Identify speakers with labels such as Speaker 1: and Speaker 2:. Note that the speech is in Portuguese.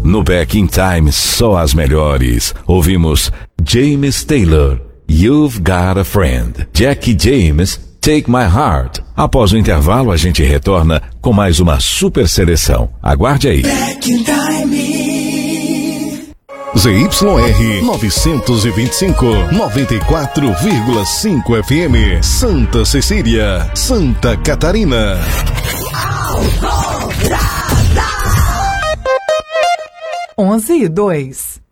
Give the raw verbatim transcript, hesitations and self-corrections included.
Speaker 1: No Back in Time, só as melhores. Ouvimos James Taylor, You've Got a Friend. Jackie James, Take My Heart. Após o intervalo, a gente retorna com mais uma super seleção. Aguarde aí. Back in Time.
Speaker 2: Z Y R novecentos e vinte e cinco, noventa e quatro vírgula cinco F M, Santa Cecília, Santa Catarina.
Speaker 3: onze e dois.